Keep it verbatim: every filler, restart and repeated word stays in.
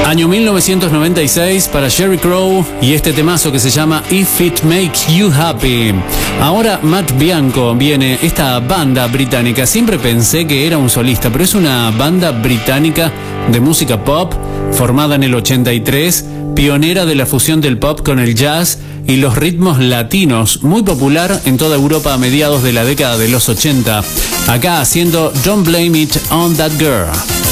Año mil novecientos noventa y seis para Sheryl Crow y este temazo que se llama If It Makes You Happy. Ahora Matt Bianco viene, esta banda británica. Siempre pensé que era un solista, pero es una banda británica de música pop formada en el ochenta y tres, pionera de la fusión del pop con el jazz y los ritmos latinos, muy popular en toda Europa a mediados de la década de los ochenta. Acá haciendo Don't Blame It on That Girl.